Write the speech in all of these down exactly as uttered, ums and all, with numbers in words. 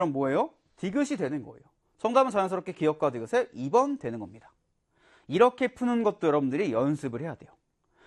그럼 뭐예요? 디귿이 되는 거예요. 정답은 자연스럽게 기역과 디귿의 이 번 되는 겁니다. 이렇게 푸는 것도 여러분들이 연습을 해야 돼요.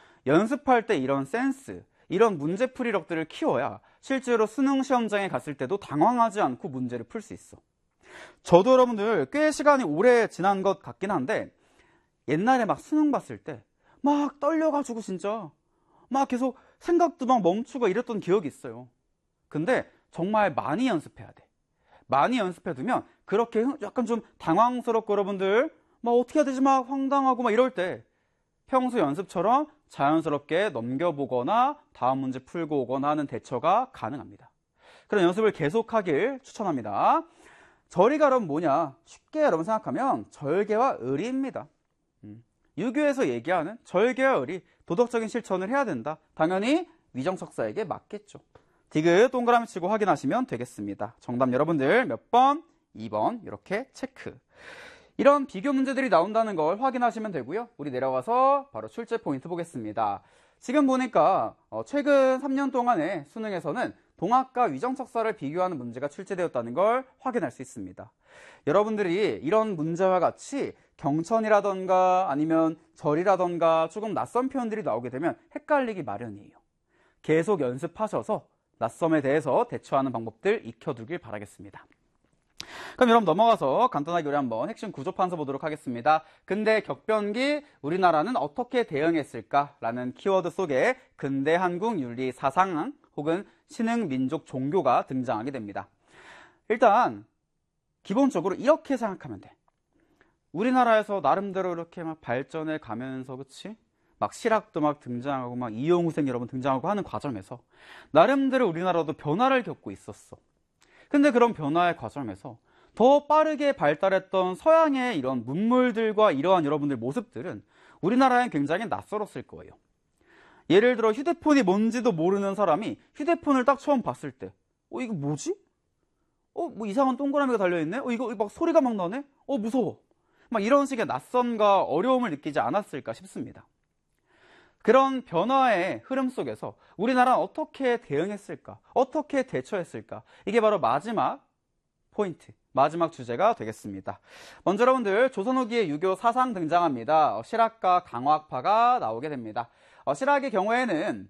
연습할 때 이런 센스, 이런 문제풀이력들을 키워야 실제로 수능 시험장에 갔을 때도 당황하지 않고 문제를 풀 수 있어. 저도 여러분들 꽤 시간이 오래 지난 것 같긴 한데 옛날에 막 수능 봤을 때 막 떨려가지고 진짜 막 계속 생각도 막 멈추고 이랬던 기억이 있어요. 근데 정말 많이 연습해야 돼. 많이 연습해두면 그렇게 약간 좀 당황스럽고 여러분들 막 어떻게 해야 되지 막 황당하고 막 이럴 때 평소 연습처럼 자연스럽게 넘겨보거나 다음 문제 풀고 오거나 하는 대처가 가능합니다. 그런 연습을 계속하길 추천합니다. 절이가 여러분 뭐냐? 쉽게 여러분 생각하면 절개와 의리입니다. 음. 유교에서 얘기하는 절개와 의리, 도덕적인 실천을 해야 된다. 당연히 위정석사에게 맞겠죠. 디귿 동그라미 치고 확인하시면 되겠습니다. 정답 여러분들 몇 번? 이 번 이렇게 체크. 이런 비교 문제들이 나온다는 걸 확인하시면 되고요. 우리 내려와서 바로 출제 포인트 보겠습니다. 지금 보니까 최근 삼 년 동안의 수능에서는 동학과 위정석사를 비교하는 문제가 출제되었다는 걸 확인할 수 있습니다. 여러분들이 이런 문제와 같이 경천이라던가 아니면 절이라던가 조금 낯선 표현들이 나오게 되면 헷갈리기 마련이에요. 계속 연습하셔서 낯섦에 대해서 대처하는 방법들 익혀두길 바라겠습니다. 그럼 여러분 넘어가서 간단하게 우리 한번 핵심 구조 판서 보도록 하겠습니다. 근대 격변기 우리나라는 어떻게 대응했을까? 라는 키워드 속에 근대 한국 윤리 사상 혹은 신흥 민족 종교가 등장하게 됩니다. 일단 기본적으로 이렇게 생각하면 돼. 우리나라에서 나름대로 이렇게 막 발전해 가면서 그치? 막 실학도 막 등장하고 막 이용후생 여러분 등장하고 하는 과정에서 나름대로 우리나라도 변화를 겪고 있었어. 근데 그런 변화의 과정에서 더 빠르게 발달했던 서양의 이런 문물들과 이러한 여러분들 모습들은 우리나라엔 굉장히 낯설었을 거예요. 예를 들어 휴대폰이 뭔지도 모르는 사람이 휴대폰을 딱 처음 봤을 때 어 이거 뭐지? 어 뭐 이상한 동그라미가 달려있네? 어 이거 막 소리가 막 나네? 어 무서워. 막 이런 식의 낯섦과 어려움을 느끼지 않았을까 싶습니다. 그런 변화의 흐름 속에서 우리나라는 어떻게 대응했을까? 어떻게 대처했을까? 이게 바로 마지막 포인트, 마지막 주제가 되겠습니다. 먼저 여러분들 조선 후기의 유교 사상 등장합니다. 실학과 강화학파가 나오게 됩니다. 어, 실학의 경우에는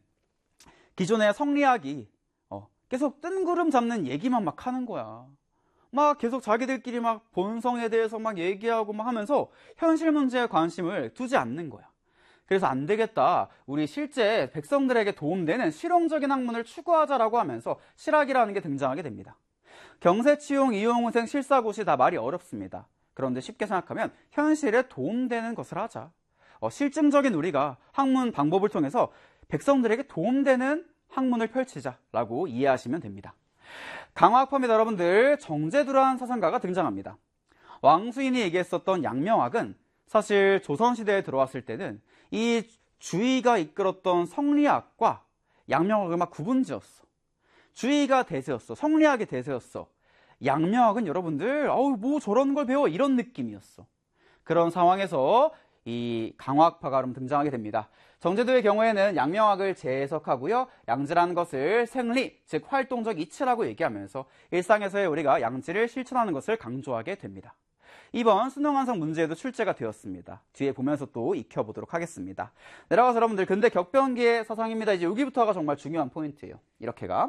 기존의 성리학이 어, 계속 뜬구름 잡는 얘기만 막 하는 거야. 막 계속 자기들끼리 막 본성에 대해서 막 얘기하고 막 하면서 현실 문제에 관심을 두지 않는 거야. 그래서 안 되겠다. 우리 실제 백성들에게 도움되는 실용적인 학문을 추구하자라고 하면서 실학이라는 게 등장하게 됩니다. 경세치용, 이용후생, 실사고시 다 말이 어렵습니다. 그런데 쉽게 생각하면 현실에 도움되는 것을 하자. 어, 실증적인 우리가 학문 방법을 통해서 백성들에게 도움되는 학문을 펼치자라고 이해하시면 됩니다. 강화학파입니다. 여러분들 정제두란 사상가가 등장합니다. 왕수인이 얘기했었던 양명학은 사실 조선시대에 들어왔을 때는 이 주의가 이끌었던 성리학과 양명학을 막 구분지었어. 주의가 대세였어. 성리학이 대세였어. 양명학은 여러분들 아우 뭐 저런 걸 배워 이런 느낌이었어. 그런 상황에서 이 강화학파가 그럼 등장하게 됩니다. 정제도의 경우에는 양명학을 재해석하고요. 양지라는 것을 생리, 즉 활동적 이치라고 얘기하면서 일상에서의 우리가 양지를 실천하는 것을 강조하게 됩니다. 이번 수능 완성 문제에도 출제가 되었습니다. 뒤에 보면서 또 익혀보도록 하겠습니다. 내려가서 여러분들 근대 격변기의 사상입니다. 이제 여기부터가 정말 중요한 포인트예요. 이렇게가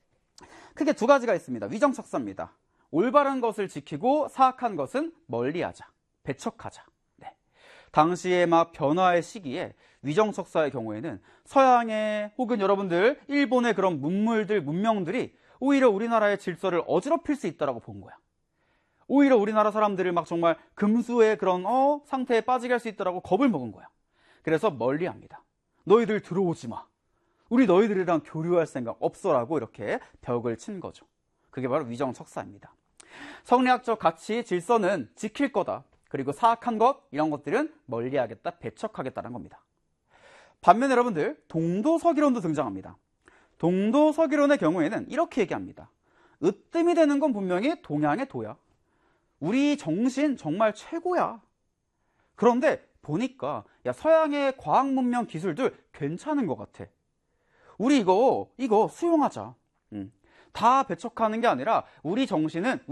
크게 두 가지가 있습니다. 위정척사입니다. 올바른 것을 지키고 사악한 것은 멀리하자, 배척하자. 네. 당시에 막 변화의 시기에 위정척사의 경우에는 서양의 혹은 여러분들 일본의 그런 문물들, 문명들이 오히려 우리나라의 질서를 어지럽힐 수 있다고 본 거야. 오히려 우리나라 사람들을 막 정말 금수의 그런 어 상태에 빠지게 할 수 있다라고 겁을 먹은 거야. 그래서 멀리합니다. 너희들 들어오지 마. 우리 너희들이랑 교류할 생각 없어라고 이렇게 벽을 친 거죠. 그게 바로 위정척사입니다. 성리학적 가치, 질서는 지킬 거다. 그리고 사악한 것, 이런 것들은 멀리하겠다, 배척하겠다는 겁니다. 반면에 여러분들 동도서기론도 등장합니다. 동도서기론의 경우에는 이렇게 얘기합니다. 으뜸이 되는 건 분명히 동양의 도야. 우리 정신 정말 최고야. 그런데 보니까 야 서양의 과학 문명 기술들 괜찮은 것 같아. 우리 이거 이거 수용하자. 음. 다 배척하는 게 아니라 우리 정신은